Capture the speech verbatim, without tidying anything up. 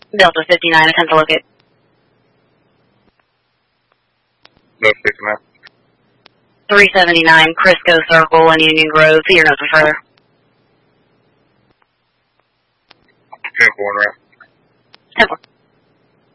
Delta fifty-nine, attempt to locate. Delta fifty-nine. three seventy-nine, Crisco Circle in Union Grove, to your notes for further. ten four, right? ten four.